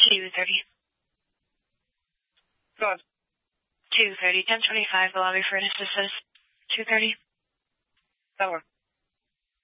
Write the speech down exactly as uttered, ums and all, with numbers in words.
two thirty. Go on. two thirty, ten twenty-five, the lobby for an assistant. two thirty. That one.